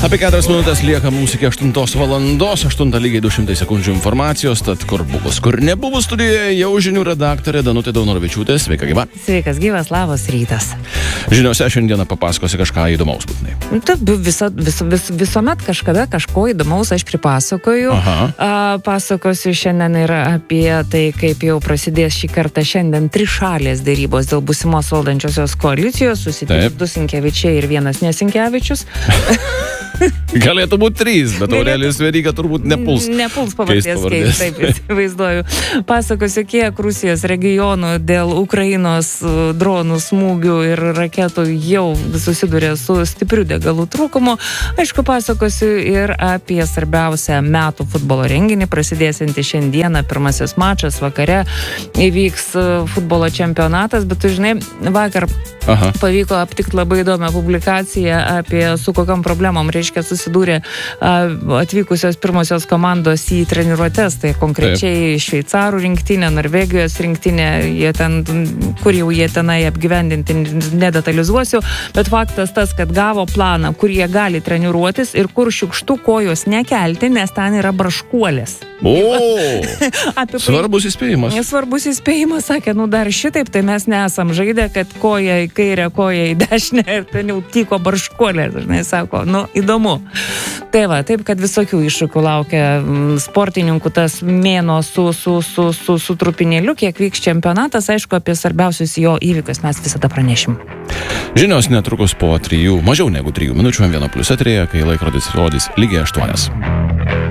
Apie 4 minutės lieka mums iki 8 valandos, 8 lygiai 200 sekundžių informacijos, tad kur buvus, kur nebuvus studijoje jau žinių redaktorė Danutė Daunoravičiūtė. Sveika gyva. Sveikas gyvas, labas rytas. Žiniuose šiandieną papasakosi kažką įdomaus būtinai. Visuomet kažkada kažko įdomaus aš pripasakoju. Pasakosiu šiandien ir apie tai, kaip jau prasidės šį kartą šiandien trišalės dėrybos dėl būsimos valdančiosios koalicijos. Susitiks 2 Sinkevičiai ir 1 Nesinkevičius. Galėtų būti 3, bet Aurelijus Veryga turbūt nepuls. Nepuls pavardės keist, taip įsivaizduoju. Pasakosiu, kiek Rusijos regionų dėl Ukrainos dronų smūgių ir raketų jau susiduria su stipriu degalų trūkumu. Aišku, pasakosiu ir apie svarbiausią metų futbolo renginį, prasidėsiantį šiandieną, pirmasis mačas, vakare įvyks futbolo čempionatas, bet tu žinai, vakar pavyko aptikti labai įdomią publikaciją apie su kokiam problemom reiškia susidūrė atvykusios pirmosios komandos į treniruotes, tai konkrečiai šveicarų rinktinė, Norvegijos rinktinė, kur jau jie tenai apgyvendinti nedetalizuosiu, bet faktas tas, kad gavo planą, kur jie gali treniruotis ir kur šiukštų kojos nekelti, nes ten yra braškuolės. Svarbus įspėjimas. Svarbus įspėjimas, sakė, dar šitaip, tai mes nesam žaidę, kad koja į kairę, koja į dešinę ir ten jau tyko barškuolė, dažnai sako, įdomu. Tai va, taip, kad visokių iššūkių laukia sportininkų tas mėno su trupinėliu, kiek vyks čempionatas, aišku, apie svarbiausius jo įvykius mes visada pranešim. Žinios netrukus po 3, mažiau negu 3 minučių, 1+ eterėje, kai laikrodis rodys lygiai 8.